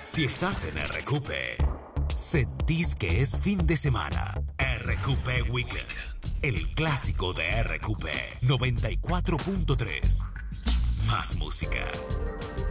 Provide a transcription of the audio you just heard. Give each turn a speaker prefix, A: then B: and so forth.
A: Si estás en RQP, sentís que es fin de semana. RQP Weekend, el clásico de RQP 94.3. Más música.